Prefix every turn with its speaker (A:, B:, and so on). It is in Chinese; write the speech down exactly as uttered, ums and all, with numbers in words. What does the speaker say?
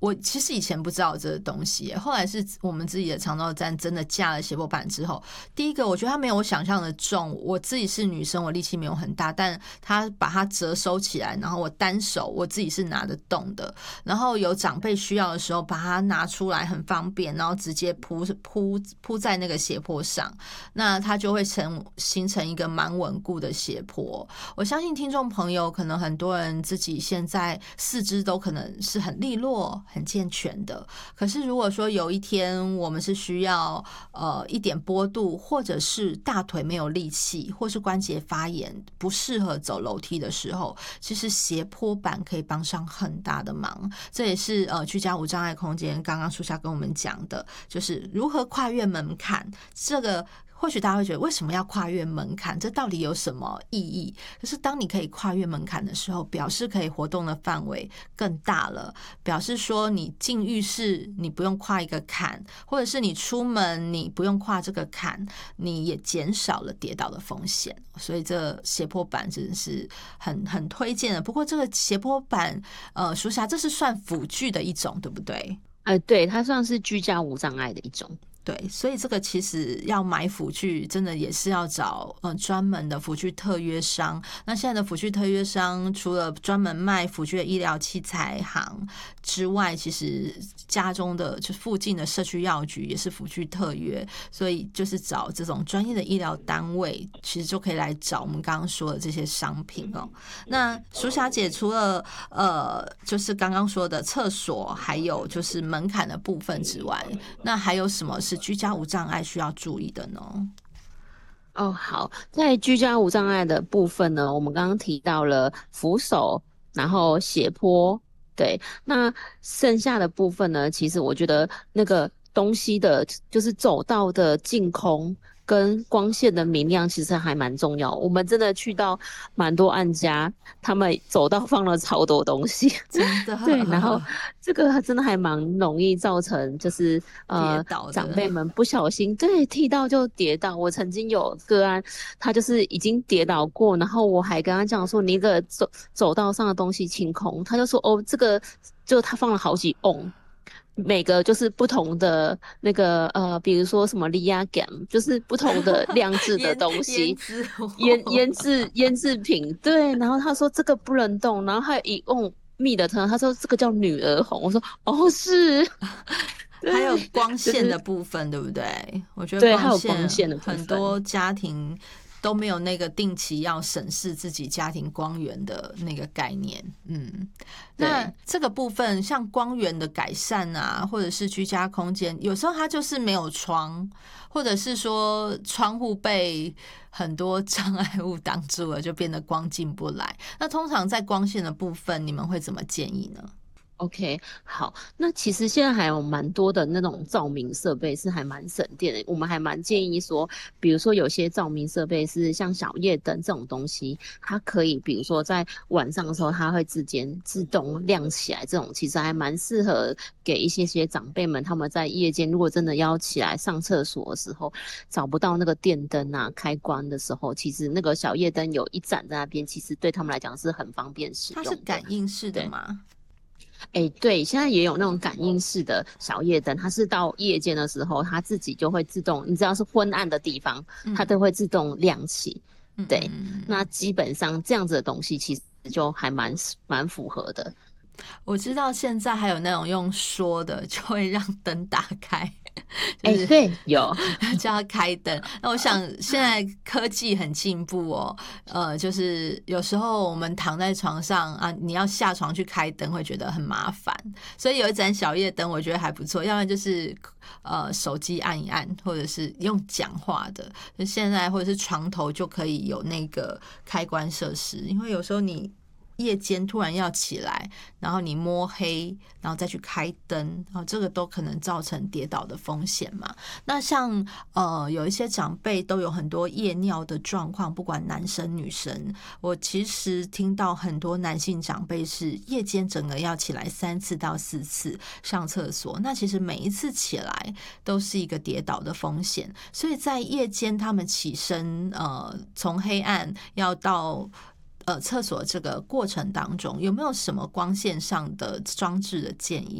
A: 我其实以前不知道这个东西，后来是我们自己的长照站真的架了斜坡板之后，第一个我觉得它没有我想象的重，我自己是女生，我力气没有很大，但它把它折收起来，然后我单手我自己是拿得动的，然后有长辈需要的时候把它拿出来很方便，然后直接铺铺铺在那个斜坡上，那它就会成形成一个蛮稳固的斜坡。我相信听众朋友可能很多人自己现在四肢都可能是很利落很健全的，可是如果说有一天我们是需要呃一点波度，或者是大腿没有力气，或是关节发炎不适合走楼梯的时候，其实斜坡板可以帮上很大的忙。这也是呃居家无障碍空间刚刚舒霞跟我们讲的，就是如何跨越门槛。这个或许大家会觉得为什么要跨越门槛，这到底有什么意义？可是当你可以跨越门槛的时候，表示可以活动的范围更大了，表示说你进浴室你不用跨一个坎，或者是你出门你不用跨这个坎，你也减少了跌倒的风险。所以这斜坡板真的是很很推荐的。不过这个斜坡板呃，舒霞这是算辅具的一种对不对？
B: 呃，对，它算是居家无障碍的一种。
A: 对，所以这个其实要买辅具，真的也是要找呃专门的辅具特约商。那现在的辅具特约商，除了专门卖辅具的医疗器材行之外，其实家中的就附近的社区药局也是辅具特约，所以就是找这种专业的医疗单位，其实就可以来找我们刚刚说的这些商品哦。那舒霞姐除了呃就是刚刚说的厕所，还有就是门槛的部分之外，那还有什么是居家无障碍需要注意的呢？
B: 哦，好，在居家无障碍的部分呢，我们刚刚提到了扶手，然后斜坡，对，那剩下的部分呢，其实我觉得那个东西的，就是走道的净空跟光线的明亮，其实还蛮重要。我们真的去到蛮多案家，他们走道放了超多东西，
A: 真的
B: 对，然后这个真的还蛮容易造成，就是呃
A: 跌倒的
B: 长辈们不小心对踢到就跌倒。我曾经有个案，他就是已经跌倒过，然后我还跟他讲说，你的走走道上的东西清空，他就说哦，这个就他放了好几瓮。每个就是不同的那个呃，比如说什么利亚感，就是不同的酿制的东西，腌腌制腌制品，对。然后他说这个不能动，然后还有一瓮蜜的汤，他说这个叫女儿红，我说哦是，
A: 还有
B: 对，
A: 光线的
B: 就是
A: 部分，对不对？我觉得
B: 对，还有
A: 光线
B: 光线的部分，
A: 很多家庭都没有那个定期要审视自己家庭光源的那个概念。嗯，那这个部分像光源的改善啊，或者是居家空间，有时候它就是没有窗，或者是说窗户被很多障碍物挡住了，就变得光进不来。那通常在光线的部分，你们会怎么建议呢
B: OK，好，那其实现在还有蛮多的那种照明设备是还蛮省电的，我们还蛮建议说，比如说有些照明设备是像小夜灯这种东西，它可以比如说在晚上的时候它会自间自动亮起来，这种其实还蛮适合给一些些长辈们，他们在夜间如果真的要起来上厕所的时候找不到那个电灯啊开关的时候，其实那个小夜灯有一盏在那边，其实对他们来讲是很方便使用的。
A: 它是感应式的吗？
B: 哎，对，现在也有那种感应式的小夜灯，它是到夜间的时候，它自己就会自动，你只要是昏暗的地方，它都会自动亮起。
A: 嗯、
B: 对，那基本上这样子的东西其实就还蛮蛮符合的。
A: 我知道现在还有那种用说的，就会让灯打开，
B: 哎、
A: 就是、
B: 欸、对，有
A: 叫它开灯。那我想现在科技很进步哦，呃，就是有时候我们躺在床上啊，你要下床去开灯会觉得很麻烦，所以有一盏小夜灯我觉得还不错。要不然就是呃手机按一按，或者是用讲话的，就现在或者是床头就可以有那个开关设施，因为有时候你夜间突然要起来，然后你摸黑，然后再去开灯，然后这个都可能造成跌倒的风险嘛。那像呃有一些长辈都有很多夜尿的状况，不管男生女生，我其实听到很多男性长辈是夜间整个要起来三次到四次上厕所，那其实每一次起来都是一个跌倒的风险，所以在夜间他们起身，呃，从黑暗要到呃，厕所这个过程当中，有没有什么光线上的装置的建议？